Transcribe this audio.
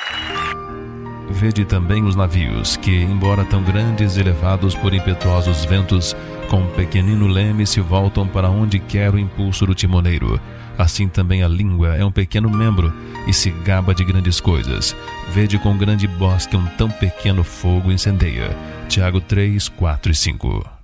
Vede também os navios, que, embora tão grandes e levados por impetuosos ventos, com pequenino leme se voltam para onde quer o impulso do timoneiro. Assim também a língua é um pequeno membro e se gaba de grandes coisas. Vede com grande bosque um tão pequeno fogo incendeia. Tiago 3, 4 e 5.